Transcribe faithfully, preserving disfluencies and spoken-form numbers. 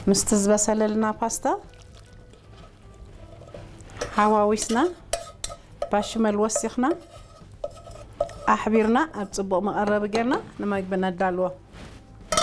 مستزبسل لنا باستا حواويسنا باشمل وسخنا أحبيرنا أتصبق مقرب جرنا لما يبنا الدلوة